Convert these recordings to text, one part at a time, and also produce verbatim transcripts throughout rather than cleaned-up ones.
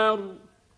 البشر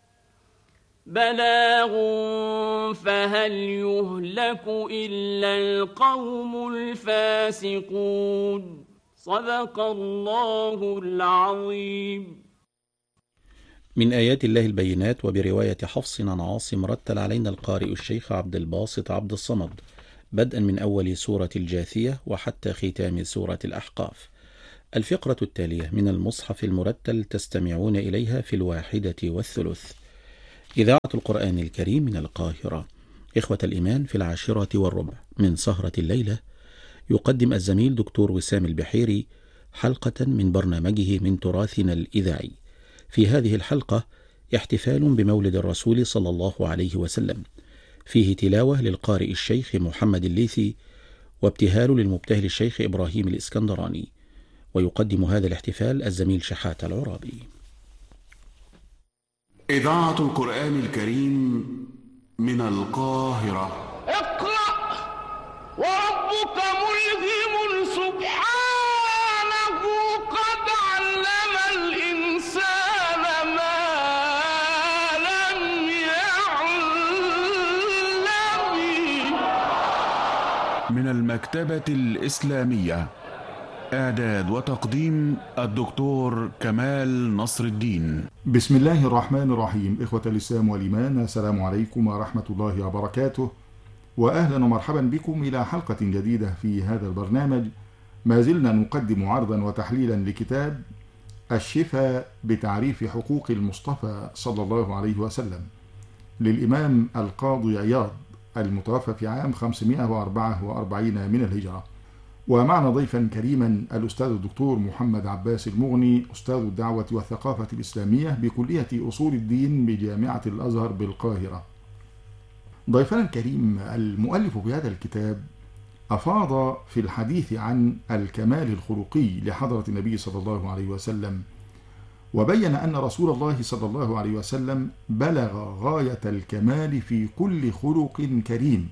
بلاغ فهل يهلك إلا القوم الفاسقون. صدق الله العظيم. من آيات الله البينات. وبرواية حفص عن عاصم رتل علينا القارئ الشيخ عبد الباسط عبد الصمد بدءا من أول سورة الجاثية وحتى ختام سورة الأحقاف. الفقرة التالية من المصحف المرتل تستمعون إليها في الواحدة والثلث. إذاعة القرآن الكريم من القاهرة. إخوة الإيمان، في العاشرة والربع من سهرة الليلة يقدم الزميل دكتور وسام البحيري حلقة من برنامجه من تراثنا الإذاعي. في هذه الحلقة احتفال بمولد الرسول صلى الله عليه وسلم، فيه تلاوة للقارئ الشيخ محمد الليثي وابتهال للمبتهل الشيخ إبراهيم الإسكندراني. ويقدم هذا الاحتفال الزميل شحات العرابي. إذاعة القرآن الكريم من القاهرة. اقرأ وربك ملهم سبحانه قد علم الإنسان ما لم يعلم. من المكتبة الإسلامية، إعداد وتقديم الدكتور كمال نصر الدين. بسم الله الرحمن الرحيم. إخوة الإسلام والإيمان، السلام عليكم ورحمة الله وبركاته، وأهلا ومرحبا بكم إلى حلقة جديدة في هذا البرنامج. ما زلنا نقدم عرضا وتحليلا لكتاب الشفاء بتعريف حقوق المصطفى صلى الله عليه وسلم للإمام القاضي عياض المتوفى في عام خمسمائة وأربعة وأربعين من الهجرة. ومعنا ضيفا كريما الأستاذ الدكتور محمد عباس المغني، أستاذ الدعوة والثقافة الإسلامية بكلية أصول الدين بجامعة الأزهر بالقاهرة. ضيفنا الكريم المؤلف بهذا الكتاب أفاض في الحديث عن الكمال الخلقي لحضرة النبي صلى الله عليه وسلم، وبين أن رسول الله صلى الله عليه وسلم بلغ غاية الكمال في كل خلق كريم،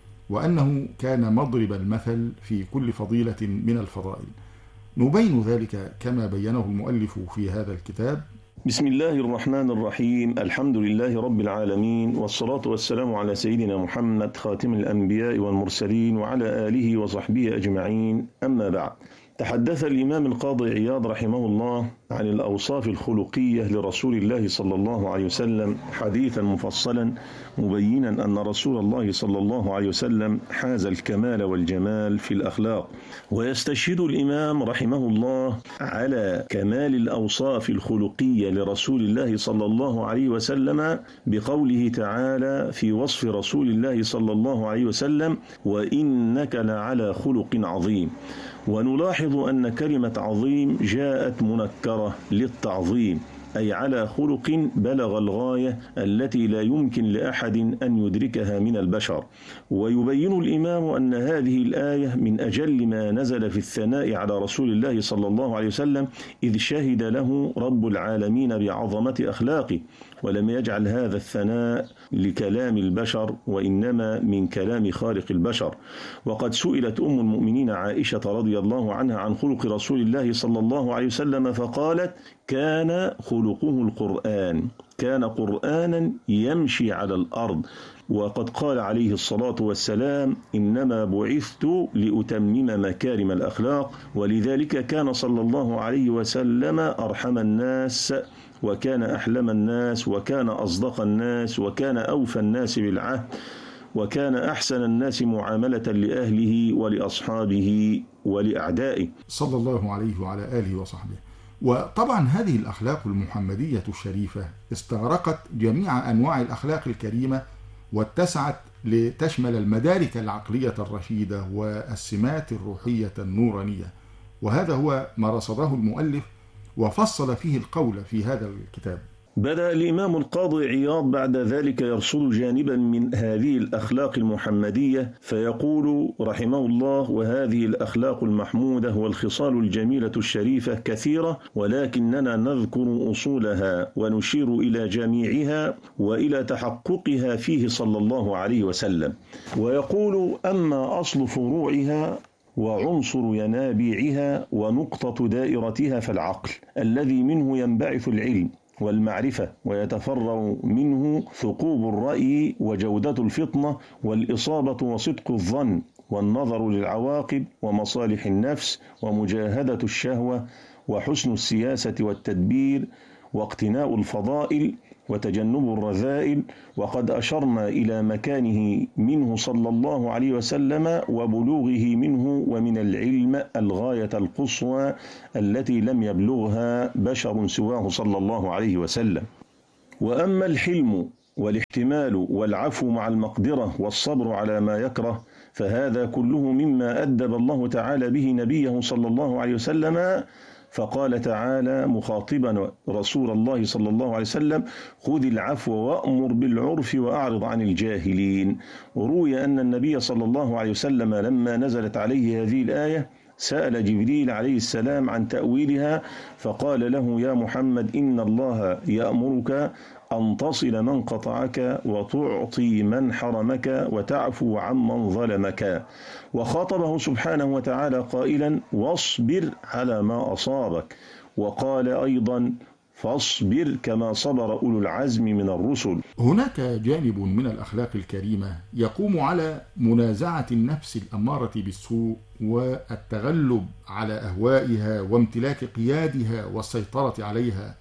وأنه كان مضرب المثل في كل فضيلة من الفضائل. نبين ذلك كما بينه المؤلف في هذا الكتاب. بسم الله الرحمن الرحيم. الحمد لله رب العالمين، والصلاة والسلام على سيدنا محمد خاتم الأنبياء والمرسلين وعلى آله وصحبه أجمعين، أما بعد. تحدث الإمام القاضي عياض رحمه الله عن الأوصاف الخلقية لرسول الله صلى الله عليه وسلم حديثا مفصلا مبينا أن رسول الله صلى الله عليه وسلم حاز الكمال والجمال في الأخلاق. ويستشهد الإمام رحمه الله على كمال الأوصاف الخلقية لرسول الله صلى الله عليه وسلم بقوله تعالى في وصف رسول الله صلى الله عليه وسلم: وإنك لعلى خلق عظيم. ونلاحظ أن كلمة عظيم جاءت منكرة للتعظيم، أي على خلق بلغ الغاية التي لا يمكن لأحد أن يدركها من البشر. ويبين الإمام أن هذه الآية من أجل ما نزل في الثناء على رسول الله صلى الله عليه وسلم، إذ شهد له رب العالمين بعظمة أخلاقه، ولم يجعل هذا الثناء لكلام البشر وإنما من كلام خالق البشر. وقد سئلت أم المؤمنين عائشة رضي الله عنها عن خلق رسول الله صلى الله عليه وسلم فقالت: كان خلقه القرآن، كان قرآنا يمشي على الأرض. وقد قال عليه الصلاة والسلام: إنما بعثت لأتمم مكارم الأخلاق. ولذلك كان صلى الله عليه وسلم أرحم الناس، وكان أحلم الناس، وكان أصدق الناس، وكان أوفى الناس بالعهد، وكان أحسن الناس معاملة لأهله ولأصحابه ولأعدائه صلى الله عليه وعلى آله وصحبه. وطبعا هذه الأخلاق المحمدية الشريفة استغرقت جميع أنواع الأخلاق الكريمة، واتسعت لتشمل المدارك العقلية الرشيدة والسمات الروحية النورانية. وهذا هو ما رصده المؤلف وفصل فيه القول في هذا الكتاب. بدأ الإمام القاضي عياض بعد ذلك يرصد جانبا من هذه الأخلاق المحمدية، فيقول رحمه الله: وهذه الأخلاق المحمودة والخصال الجميلة الشريفة كثيرة، ولكننا نذكر أصولها ونشير إلى جميعها وإلى تحققها فيه صلى الله عليه وسلم. ويقول: أما أصل فروعها وعنصر ينابيعها ونقطة دائرتها فالعقل الذي منه ينبعث العلم، والمعرفة، ويتفرع منه ثقوب الرأي وجودة الفطنة والإصابة وصدق الظن والنظر للعواقب ومصالح النفس ومجاهدة الشهوة وحسن السياسة والتدبير واقتناء الفضائل وتجنب الرذائل. وقد أشرنا إلى مكانه منه صلى الله عليه وسلم وبلوغه منه ومن العلم الغاية القصوى التي لم يبلغها بشر سواه صلى الله عليه وسلم. وأما الحلم والاحتمال والعفو مع المقدرة والصبر على ما يكره فهذا كله مما أدب الله تعالى به نبيه صلى الله عليه وسلم، فقال تعالى مخاطبا رسول الله صلى الله عليه وسلم: خذ العفو وأمر بالعرف وأعرض عن الجاهلين. وروي أن النبي صلى الله عليه وسلم لما نزلت عليه هذه الآية سأل جبريل عليه السلام عن تأويلها فقال له: يا محمد إن الله يأمرك أن تصل من قطعك وتعطي من حرمك وتعفو عمن ظلمك. وخاطبه سبحانه وتعالى قائلا: واصبر على ما أصابك. وقال أيضا: فاصبر كما صبر أولو العزم من الرسل. هناك جانب من الأخلاق الكريمة يقوم على منازعة النفس الأمارة بالسوء والتغلب على أهوائها وامتلاك قيادها والسيطرة عليها،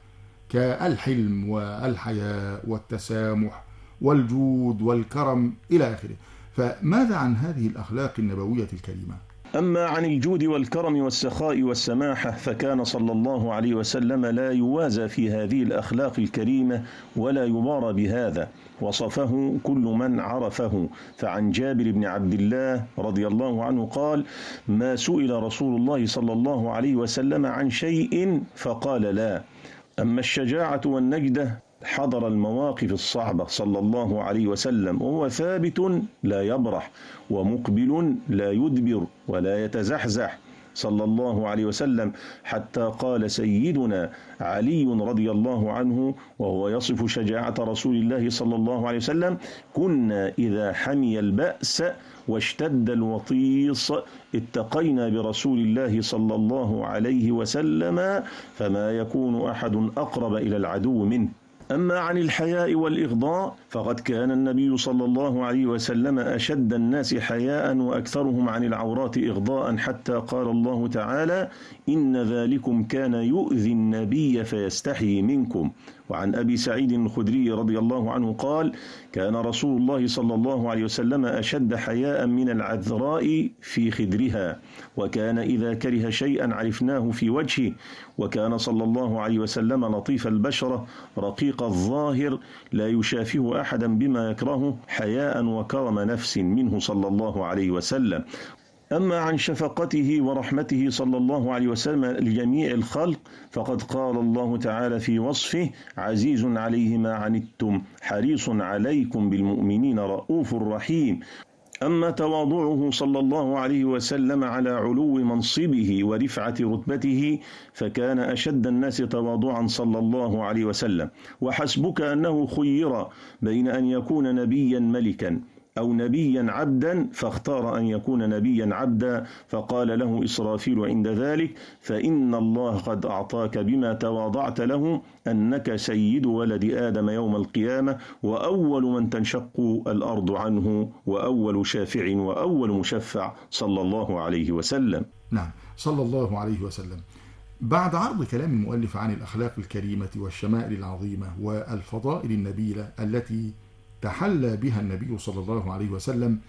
كالحلم والحياء والتسامح والجود والكرم إلى آخره. فماذا عن هذه الأخلاق النبوية الكريمة؟ أما عن الجود والكرم والسخاء والسماحة فكان صلى الله عليه وسلم لا يوازى في هذه الأخلاق الكريمة ولا يبارى بهذا، وصفه كل من عرفه. فعن جابر بن عبد الله رضي الله عنه قال: ما سئل رسول الله صلى الله عليه وسلم عن شيء فقال لا. أما الشجاعة والنجدة حضر المواقف الصعبة صلى الله عليه وسلم، وهو ثابت لا يبرح ومقبل لا يدبر ولا يتزحزح صلى الله عليه وسلم، حتى قال سيدنا علي رضي الله عنه وهو يصف شجاعة رسول الله صلى الله عليه وسلم: كنا إذا حمي البأس واشتد الوطيس اتقينا برسول الله صلى الله عليه وسلم فما يكون أحد أقرب إلى العدو منه. أما عن الحياء والإغضاء فقد كان النبي صلى الله عليه وسلم أشد الناس حياء وأكثرهم عن العورات إغضاء، حتى قال الله تعالى: إن ذلكم كان يؤذي النبي فيستحيي منكم. وعن أبي سعيد الخدري رضي الله عنه قال: كان رسول الله صلى الله عليه وسلم أشد حياء من العذراء في خدرها، وكان إذا كره شيئا عرفناه في وجهه، وكان صلى الله عليه وسلم لطيف البشرة رقيق الظاهر لا يشافه أحدا بما يكرهه حياء وكرم نفس منه صلى الله عليه وسلم. أما عن شفقته ورحمته صلى الله عليه وسلم لجميع الخلق فقد قال الله تعالى في وصفه: عزيز عليه ما عنتم حريص عليكم بالمؤمنين رؤوف رحيم. أما تواضعه صلى الله عليه وسلم على علو منصبه ورفعة رتبته فكان أشد الناس تواضعا صلى الله عليه وسلم، وحسبك أنه خير بين أن يكون نبيا ملكا أو نبيا عبدا فاختار أن يكون نبيا عبدا، فقال له إسرافيل عند ذلك: فإن الله قد أعطاك بما تواضعت له أنك سيد ولد آدم يوم القيامة وأول من تنشق الأرض عنه وأول شافع وأول مشفع صلى الله عليه وسلم. نعم صلى الله عليه وسلم. بعد عرض كلام المؤلف عن الأخلاق الكريمة والشمائل العظيمة والفضائل النبيلة التي تحلى بها النبي صلى الله عليه وسلم،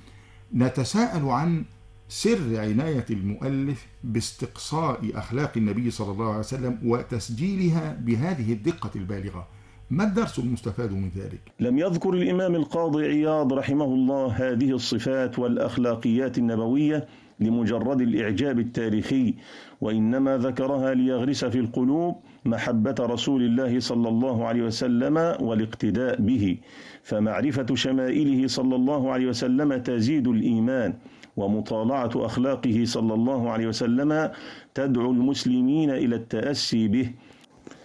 نتساءل عن سر عناية المؤلف باستقصاء أخلاق النبي صلى الله عليه وسلم وتسجيلها بهذه الدقة البالغة. ما الدرس المستفاد من ذلك؟ لم يذكر الإمام القاضي عياض رحمه الله هذه الصفات والأخلاقيات النبوية لمجرد الإعجاب التاريخي، وإنما ذكرها ليغرس في القلوب محبة رسول الله صلى الله عليه وسلم والاقتداء به، فمعرفة شمائله صلى الله عليه وسلم تزيد الإيمان، ومطالعة أخلاقه صلى الله عليه وسلم تدعو المسلمين إلى التأسي به.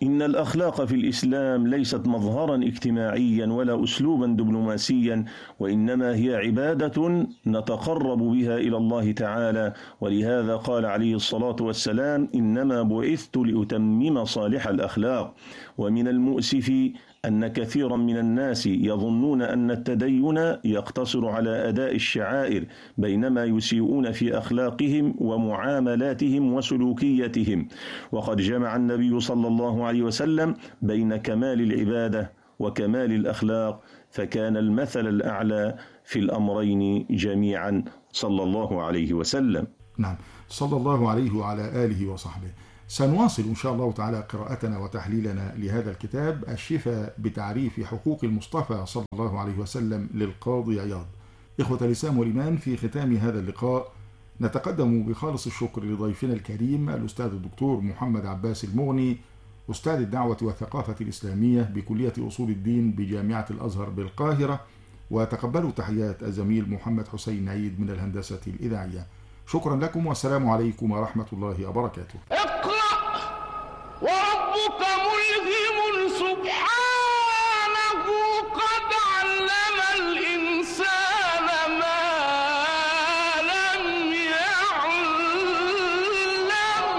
إن الأخلاق في الإسلام ليست مظهرا اجتماعيا ولا أسلوبا دبلوماسيا، وإنما هي عبادة نتقرب بها إلى الله تعالى. ولهذا قال عليه الصلاة والسلام: إنما بعثت لأتمم صالح الأخلاق. ومن المؤسف أن كثيرا من الناس يظنون أن التدين يقتصر على أداء الشعائر، بينما يسيئون في أخلاقهم ومعاملاتهم وسلوكيتهم. وقد جمع النبي صلى الله عليه وسلم بين كمال العبادة وكمال الأخلاق، فكان المثل الأعلى في الأمرين جميعا صلى الله عليه وسلم. نعم، صلى الله عليه وعلى آله وصحبه. سنواصل إن شاء الله تعالى قراءتنا وتحليلنا لهذا الكتاب الشفاء بتعريف حقوق المصطفى صلى الله عليه وسلم للقاضي عياض. إخوة الإسلام والإيمان، في ختام هذا اللقاء نتقدم بخالص الشكر لضيفنا الكريم الأستاذ الدكتور محمد عباس المغني، أستاذ الدعوة والثقافة الإسلامية بكلية أصول الدين بجامعة الأزهر بالقاهرة، وتقبلوا تحيات الزميل محمد حسين عيد من الهندسة الإذاعية. شكرا لكم والسلام عليكم ورحمة الله وبركاته. اقرأ وربك ملهم سبحانه قد علم الإنسان ما لم يعلم.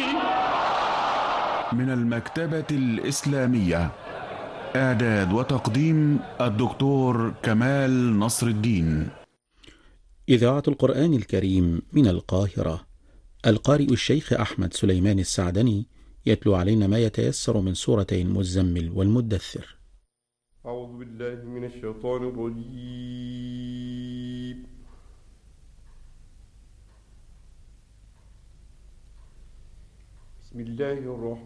من المكتبة الإسلامية، إعداد وتقديم الدكتور كمال نصر الدين. إذاعة القرآن الكريم من القاهرة. القارئ الشيخ أحمد سليمان السعدني يتلو علينا ما يتيسر من سورتي المزمل والمدثر. أعوذ بالله من الشيطان الرجيم. بسم الله الرحمن